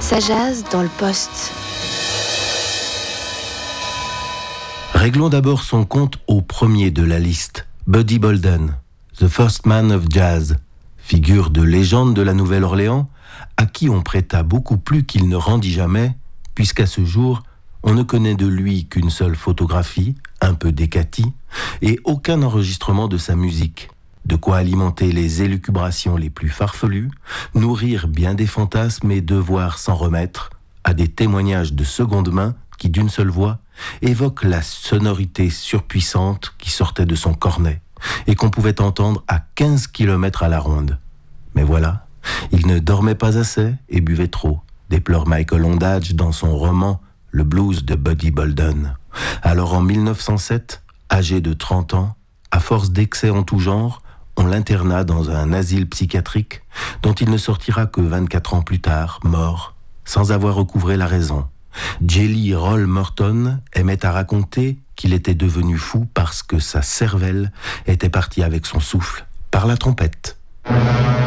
Ça jase dans le poste. Réglons d'abord son compte au premier de la liste, Buddy Bolden, The First Man of Jazz, figure de légende de la Nouvelle-Orléans, à qui on prêta beaucoup plus qu'il ne rendit jamais, puisqu'à ce jour, on ne connaît de lui qu'une seule photographie, un peu décatie, et aucun enregistrement de sa musique. De quoi alimenter les élucubrations les plus farfelues, nourrir bien des fantasmes et devoir s'en remettre à des témoignages de seconde main qui, d'une seule voix, évoquent la sonorité surpuissante qui sortait de son cornet et qu'on pouvait entendre à 15 km à la ronde. Mais voilà, il ne dormait pas assez et buvait trop, déplore Michael Ondage dans son roman « Le blues de Buddy Bolden ». Alors en 1907, âgé de 30 ans, à force d'excès en tout genre, on l'interna dans un asile psychiatrique dont il ne sortira que 24 ans plus tard, mort, sans avoir recouvré la raison. Jelly Roll Morton aimait à raconter qu'il était devenu fou parce que sa cervelle était partie avec son souffle par la trompette.